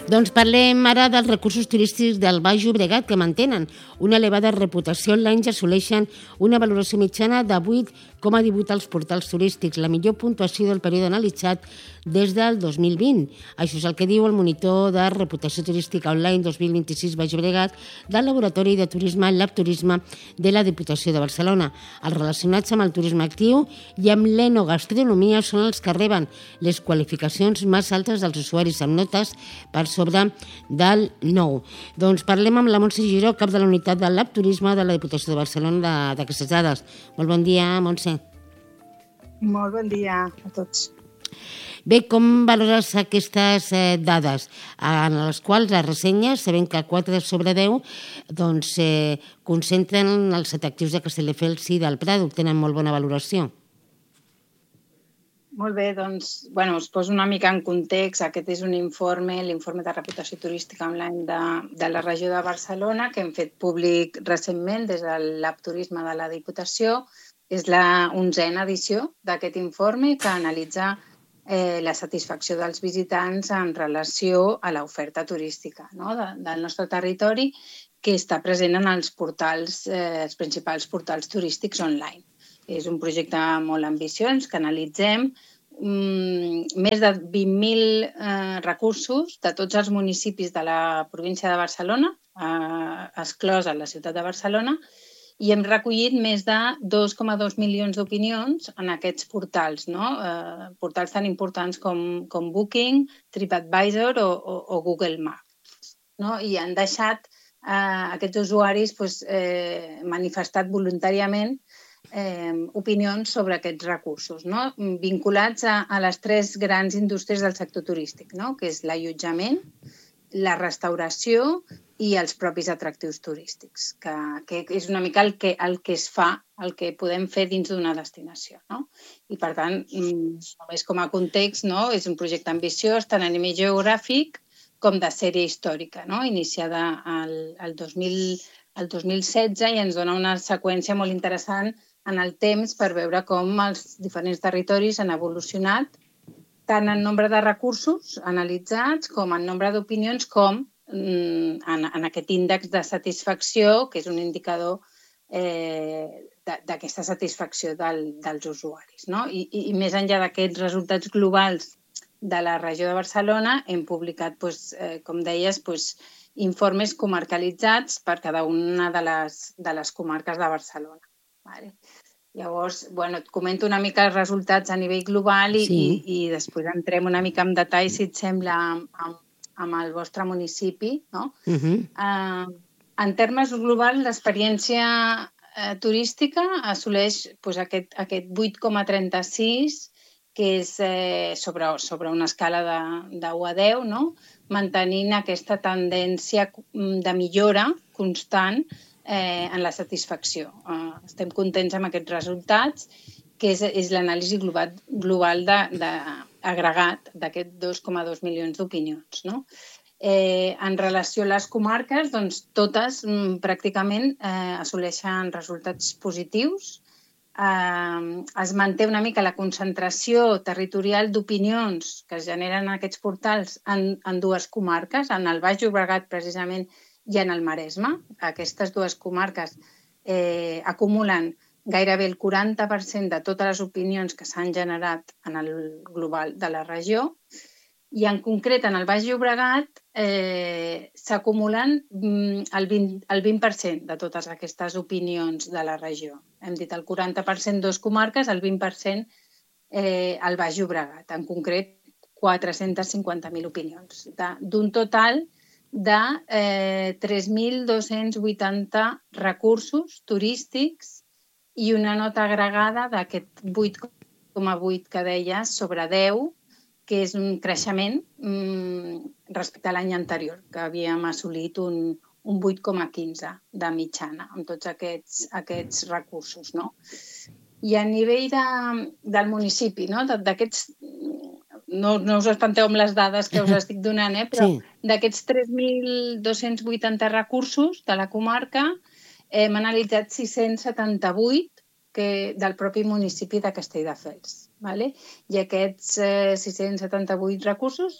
Doncs parlem ara dels recursos turístics del Baix Llobregat que mantenen una elevada reputació online i assoleixen una valoració mitjana de 8,18 als portals turístics, la millor puntuació del període analitzat des del 2020. Això és el que diu el monitor de reputació turística online 2026 Baix Llobregat del Laboratori de Turisme Lab Turisme de la Diputació de Barcelona. Els relacionats amb el turisme actiu i amb l'enogastronomia són els que reben les qualificacions més altes dels usuaris amb notes per sobre del 9. Doncs parlem amb la Montse Giró, cap de la unitat del Lab Turisme de la Diputació de Barcelona d'aquestes dades. Molt bon dia, Montse. Molt bon dia a tots. Bé, com valores aquestes dades en les quals les ressenyes, sabem que 4 sobre 10 doncs, concentren els atractius de Castelldefels i del Prado, tenen molt bona valoració? Molt bé, doncs, us poso una mica en context. Aquest és un informe, l'informe de reputació turística online de la regió de Barcelona, que hem fet públic recentment des del Lab Turisme de la Diputació. És la 11a edició d'aquest informe que analitza la satisfacció dels visitants en relació a l'oferta turística del nostre territori, que està present en els principals portals turístics online. És un projecte molt ambiciós que analitzem més de 20.000 recursos de tots els municipis de la província de Barcelona, exclosa la ciutat de Barcelona, i hem recollit més de 2,2 milions d'opinions en aquests portals, portals tan importants com Booking, TripAdvisor o Google Maps. I han deixat aquests usuaris manifestat voluntàriament opinions sobre aquests recursos, vinculats a les 3 grans indústries del sector turístic, que és l'allotjament, la restauració i els propis atractius turístics, que és una mica el que es fa, el que podem fer dins d'una destinació. I, per tant, només com a context, és un projecte ambiciós tant a nivell geogràfic com de sèrie històrica, iniciada el 2016 i ens dona una seqüència molt interessant en el temps per veure com els diferents territoris han evolucionat tant en nombre de recursos analitzats com en nombre d'opinions com en aquest índex de satisfacció, que és un indicador d'aquesta satisfacció dels usuaris. I més enllà d'aquests resultats globals de la regió de Barcelona, hem publicat, com deies, informes comarcalitzats per cada una de les comarques de Barcelona. Llavors, et comento una mica els resultats a nivell global i després entrem una mica en detall, si et sembla, amb el vostre municipi. En termes globals, l'experiència turística assoleix aquest 8,36, que és sobre una escala de 1 a 10, mantenint aquesta tendència de millora constant en la satisfacció. Estem contents amb aquests resultats, que és l'anàlisi global agregat d'aquests 2,2 milions d'opinions. En relació a les comarques, totes pràcticament assoleixen resultats positius. Es manté una mica la concentració territorial d'opinions que es generen en aquests portals en 2 comarques, en el Baix Llobregat precisament i en el Maresme. Aquestes 2 comarques acumulen gairebé el 40% de totes les opinions que s'han generat en el global de la regió. I en concret, en el Baix Llobregat, s'acumulen el 20% de totes aquestes opinions de la regió. Hem dit el 40% 2 comarques, el 20% al Baix Llobregat. En concret, 450.000 opinions, d'un total de 3.280 recursos turístics i una nota agregada d'aquest 8,8 que deies sobre 10, que és un creixement respecte a l'any anterior, que havíem assolit un 8,15 de mitjana amb tots aquests recursos. I a nivell del municipi, d'aquests, no us espanteu amb les dades que us estic donant, però d'aquests 3.280 recursos de la comarca hem analitzat 678 del propi municipi de Castelldefels. I aquests 678 recursos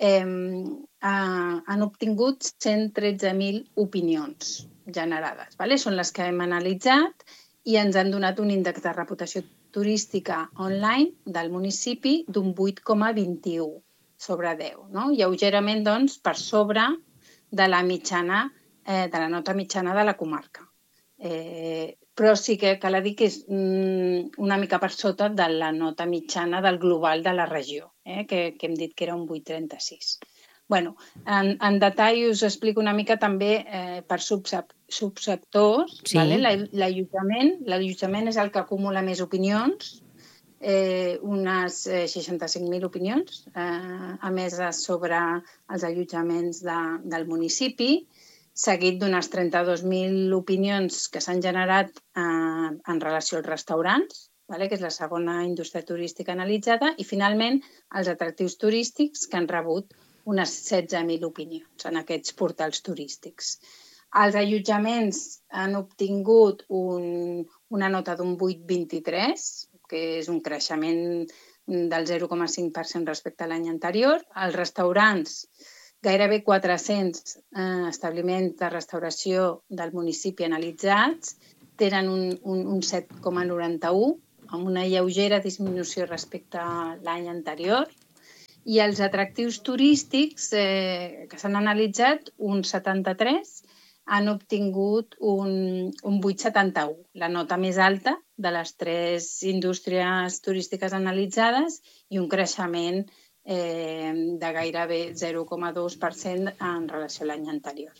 han obtingut 113.000 opinions generades. Són les que hem analitzat i ens han donat un índex de reputació turística online del municipi d'un 8,21 sobre 10, lleugerament, doncs, per sobre de la mitjana, de la nota mitjana de la comarca. Però sí que cal dir que és una mica per sota de la nota mitjana del global de la regió, que hem dit que era un 8,36. En detall us explico una mica també per subsectors. Sí. L'allotjament és el que acumula més opinions, unes 65.000 opinions emeses sobre els allotjaments del municipi, seguit d'unes 32.000 opinions que s'han generat en relació als restaurants, que és la segona indústria turística analitzada, i finalment els atractius turístics, que han rebut unes 16.000 opinions en aquests portals turístics. Els allotjaments han obtingut una nota d'un 8,23, que és un creixement del 0,5% respecte a l'any anterior. Els restaurants, gairebé 400 establiments de restauració del municipi analitzats, tenen un 7,91, amb una lleugera disminució respecte a l'any anterior. I els atractius turístics que s'han analitzat, un 73, han obtingut un 8,71, la nota més alta de les 3 indústries turístiques analitzades i un creixement de gairebé 0,2% en relació a l'any anterior.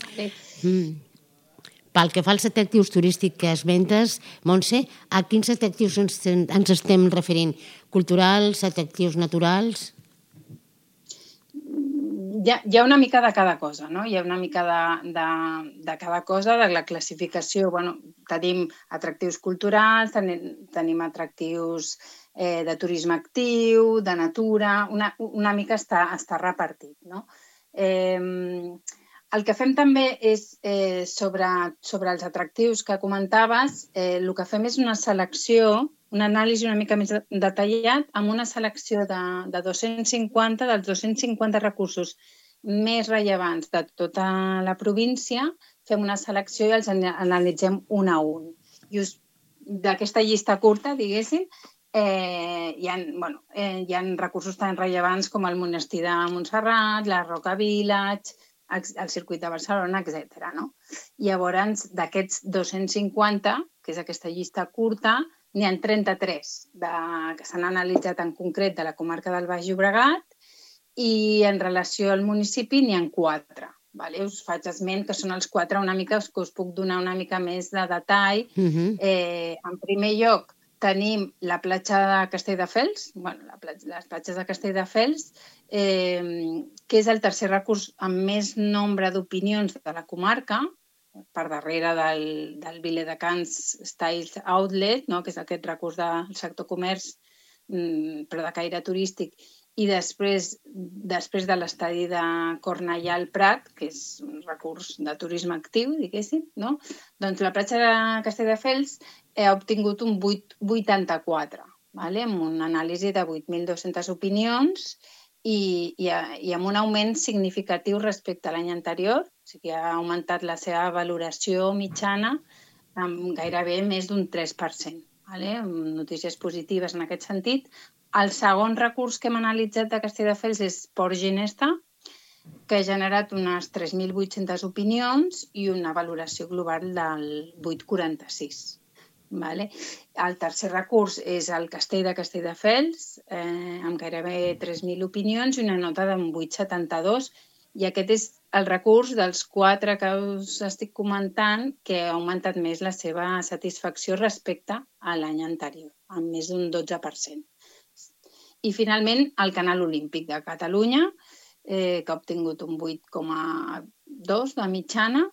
Pel que fa als atractius turístics que esmentes, Montse, a quins atractius ens estem referint? Culturals, atractius naturals? Hi ha una mica de cada cosa, no? Hi ha una mica de cada cosa, de la classificació. Tenim atractius culturals, tenim atractius de turisme actiu, de natura, una mica està repartit, no? El que fem també és, sobre els atractius que comentaves, el que fem és una selecció, una anàlisi una mica més detallat, amb una selecció de 250, dels 250 recursos més rellevants de tota la província, fem una selecció i els analitzem un a un. I d'aquesta llista curta, diguéssim, hi ha recursos tan rellevants com el monestir de Montserrat, la Roca Village, el circuit de Barcelona, etc. Llavors, d'aquests 250, que és aquesta llista curta, n'hi ha 33 que s'han analitzat en concret de la comarca del Baix Llobregat i en relació al municipi n'hi ha 4. Us faig esment que són els 4 una mica que us puc donar una mica més de detall. En primer lloc, tenim la platja de Castelldefels, les platges de Castelldefels, que és el tercer recurs amb més nombre d'opinions de la comarca, per darrere del Viladecans Styles Outlet, que és aquest recurs del sector comerç, però de caire turístic, i després de l'estadi de Cornellà al Prat, que és un recurs de turisme actiu, diguéssim, doncs la platja de Castelldefels ha obtingut un 8,84, amb una anàlisi de 8.200 opinions i amb un augment significatiu respecte a l'any anterior, o sigui que ha augmentat la seva valoració mitjana amb gairebé més d'un 3%. Notícies positives en aquest sentit. El segon recurs que hem analitzat de Castelldefels és Port Ginesta, que ha generat unes 3.800 opinions i una valoració global del 8,46. El tercer recurs és el Castell de Castelldefels, amb gairebé 3.000 opinions i una nota d'un 8,72, i aquest és el recurs dels 4 que us estic comentant que ha augmentat més la seva satisfacció respecte a l'any anterior, amb més d'un 12%. I finalment el Canal Olímpic de Catalunya, que ha obtingut un 8,2 de mitjana,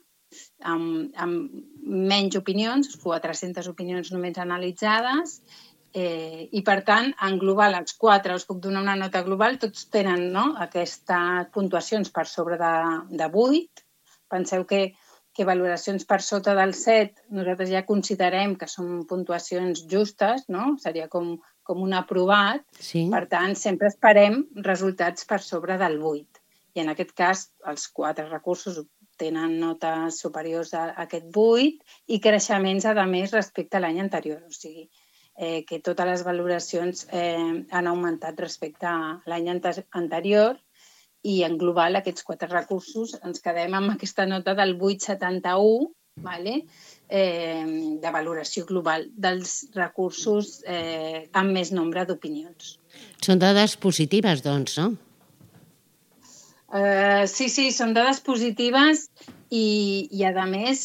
amb menys opinions, 400 opinions només analitzades, i per tant, en global, els 4, us puc donar una nota global, tots tenen aquestes puntuacions per sobre de 8. Penseu que valoracions per sota del 7 nosaltres ja considerem que són puntuacions justes, seria com com un aprovat. Sí. Per tant, sempre esperem resultats per sobre del 8. I en aquest cas, els 4 recursos tenen notes superiors a aquest 8 i creixements, a més, respecte a l'any anterior. O sigui, que totes les valoracions han augmentat respecte a l'any anterior i en global aquests 4 recursos ens quedem amb aquesta nota del 8,71, vale? De valoració global dels recursos amb més nombre d'opinions. Són dades positives, doncs, no? Sí, són dades positives i a més,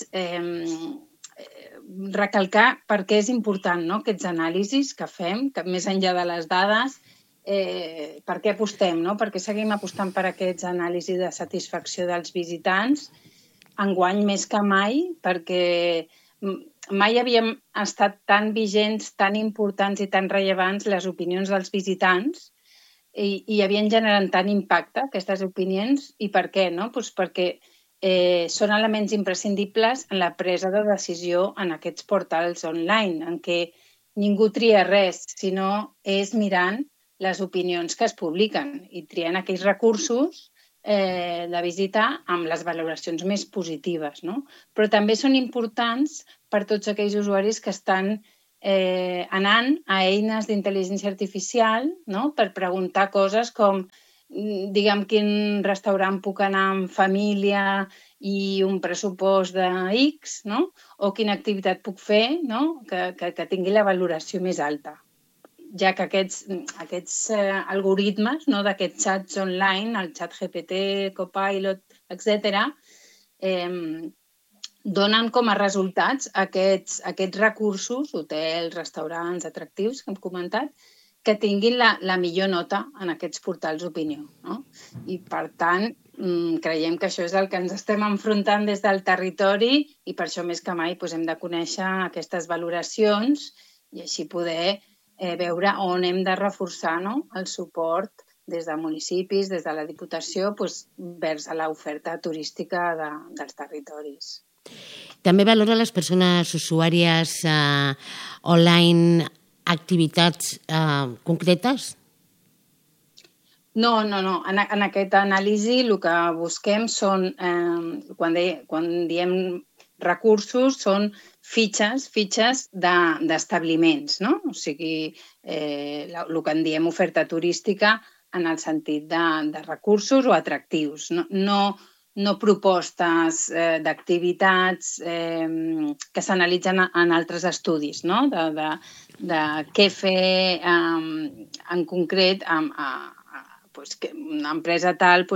recalcar per què és important, no?, aquests anàlisis que fem, que més enllà de les dades, per què apostem, no?, per què seguim apostant per aquests anàlisis de satisfacció dels visitants, enguany més que mai, perquè mai havíem estat tan vigents, tan importants i tan rellevants les opinions dels visitants i havien generat tant impacte aquestes opinions. I per què, no? Doncs perquè són elements imprescindibles en la presa de decisió en aquests portals online, en què ningú tria res, sinó és mirant les opinions que es publiquen i triant aquells recursos de visitar amb les valoracions més positives, no? Però també són importants per tots aquells usuaris que estan anant a eines d'intel·ligència artificial, no?, per preguntar coses com, diguem, quin restaurant puc anar amb família i un pressupost de X, no?, o quina activitat puc fer, no?, que tingui la valoració més alta. Ja que aquests algoritmes, no?, d'aquests xats online, el xat GPT, Copilot, etc., donen com a resultats aquests recursos, hotels, restaurants, atractius, que hem comentat, que tinguin la millor nota en aquests portals d'opinió, no? I, per tant, creiem que això és el que ens estem enfrontant des del territori i per això més que mai hem de conèixer aquestes valoracions i així poder veure on hem de reforçar, no?, el suport des de municipis, des de la Diputació, vers l'oferta turística dels territoris. També valora les persones usuàries online activitats concretes? No. En aquesta anàlisi el que busquem són, quan diem recursos, són fitxes d'establiments, no? O sigui, el que en diem oferta turística en el sentit de recursos o atractius, no propostes d'activitats que s'analitzen en altres estudis, no?, de què fer en concret. Una empresa tal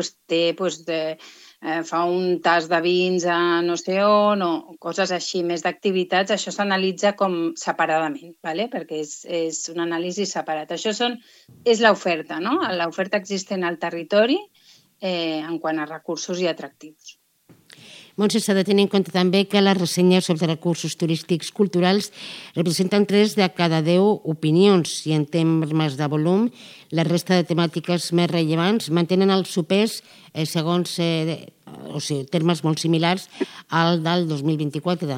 fa un tast de vins a no sé on, o coses així, més d'activitats. Això s'analitza com separadament, perquè és un anàlisi separat. Això és l'oferta, no?, l'oferta existent al territori en quant a recursos i atractius. Montse, s'ha de tenir en compte també que les ressenyes sobre recursos turístics culturals representen 3 de cada 10 opinions i en termes de volum la resta de temàtiques més rellevants mantenen el seu pes segons termes molt similars al del 2024.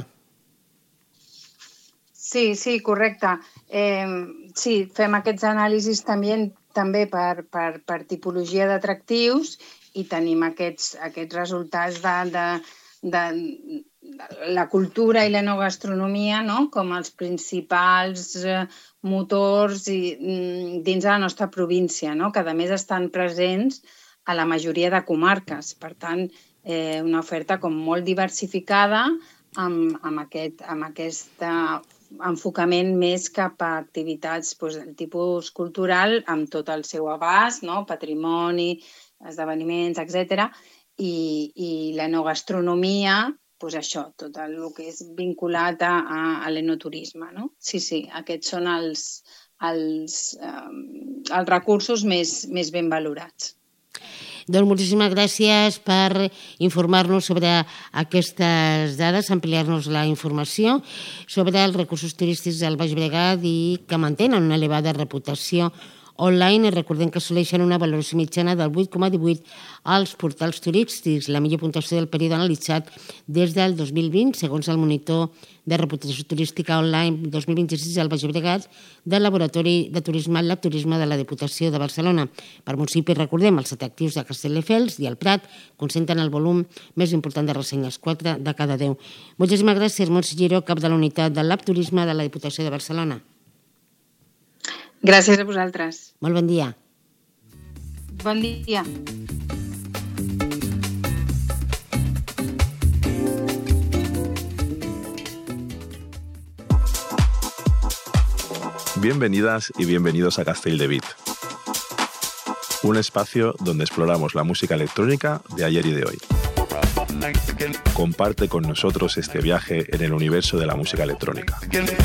Sí, correcte. Sí, fem aquests anàlisis també per tipologia d'atractius i tenim aquests resultats de la cultura i l'enogastronomia, no?, com els principals motors dins de la nostra província, no?, que a més estan presents a la majoria de comarques. Per tant, una oferta com molt diversificada amb aquest enfocament més cap a activitats del tipus cultural amb tot el seu abast, no?, patrimoni, esdeveniments, etc. I l'enogastronomia, això, tot el que és vinculat a l'enoturisme, no? Sí, aquests són els recursos més ben valorats. Doncs moltíssimes gràcies per informar-nos sobre aquestes dades, ampliar-nos la informació sobre els recursos turístics del Baix Llobregat i que mantenen una elevada reputació online. Recordem que assoleixen una valoració mitjana del 8,18 als portals turístics, la millor puntuació del període analitzat des del 2020, segons el monitor de reputació turística online 2026 al Baix Llobregat del Laboratori de Turisme Lab Turisme de la Diputació de Barcelona. Per municipi, recordem, els atractius de Castelldefels i el Prat concentren el volum més important de ressenyes, 4 de cada 10. Moltíssimes gràcies, Montse Giró, cap de la unitat del Lab Turisme de la Diputació de Barcelona. Gràcies a vosaltres. Molt bon dia. Bon dia. Bienvenidas y bienvenidos a Castelldevit, un espacio donde exploramos la música electrónica de ayer y de hoy. Comparte con nosotros este viaje en el universo de la música electrónica.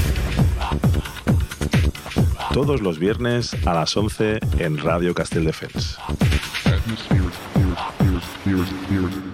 Todos los viernes a las 11 en Radio Castelldefels.